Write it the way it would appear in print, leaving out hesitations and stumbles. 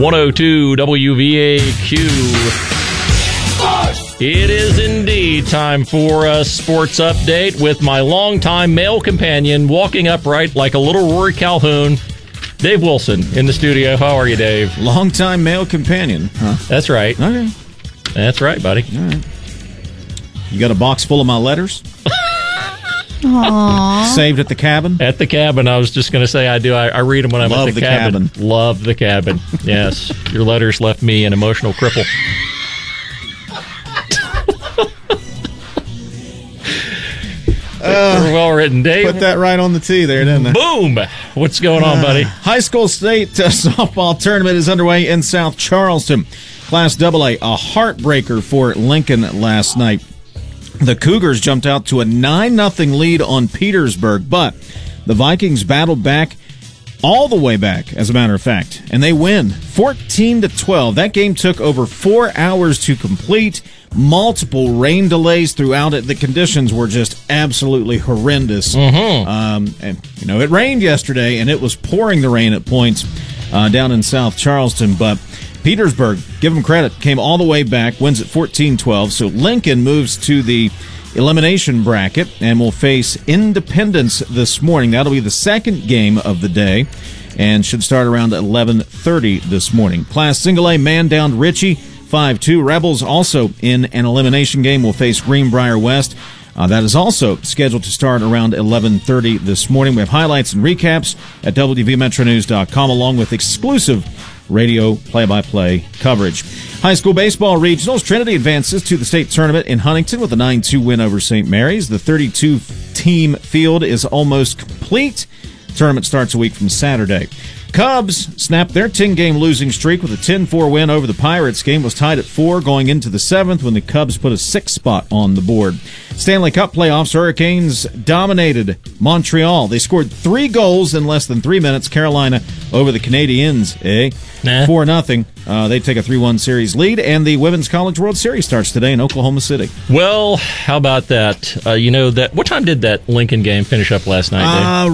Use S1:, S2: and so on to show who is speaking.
S1: 102 WVAQ. It is indeed time for a sports update with my longtime male companion, walking upright like a little Rory Calhoun, Dave Wilson, in the studio. How are you, Dave?
S2: Longtime male companion, huh?
S1: That's right.
S2: Okay.
S1: That's right, buddy.
S2: All right. You got a box full of my letters?
S3: Aww.
S2: Saved at the cabin?
S1: At the cabin, I was just going to say I do. I read them when I'm at the cabin. Love the cabin. Yes. Your letters left me an emotional cripple. Well written, Dave.
S2: Put that right on the tee there, didn't I?
S1: Boom! What's going on, buddy?
S2: High school state softball tournament is underway in South Charleston. Class AA, a heartbreaker for Lincoln last night. The Cougars jumped out to a 9-0 lead on Petersburg, but the Vikings battled back all the way back, as a matter of fact, and they win 14-12. That game took over 4 hours to complete. Multiple rain delays throughout it. The conditions were just absolutely horrendous. And it rained yesterday, and it was pouring the rain at points down in South Charleston. But Petersburg, give them credit, came all the way back, wins at 14-12. So Lincoln moves to the elimination bracket and will face Independence this morning. That'll be the second game of the day and should start around 11:30 this morning. Class Single A, man down Ritchie 5-2. Rebels also in an elimination game will face Greenbrier West. That is also scheduled to start around 11:30 this morning. We have highlights and recaps at WVMetroNews.com along with exclusive radio play-by-play coverage. High school baseball regionals. Trinity advances to the state tournament in Huntington with a 9-2 win over St. Mary's. The 32-team field is almost complete. Tournament starts a week from Saturday. Cubs snapped their 10-game losing streak with a 10-4 win over the Pirates. Game was tied at 4 going into the 7th when the Cubs put a 6th spot on the board. Stanley Cup playoffs, Hurricanes dominated Montreal. They scored 3 goals in less than 3 minutes. Carolina over the Canadiens, 4-0. They take a 3-1 series lead, and the Women's College World Series starts today in Oklahoma City.
S1: Well, how about that? What time did that Lincoln game finish up last night, Dave?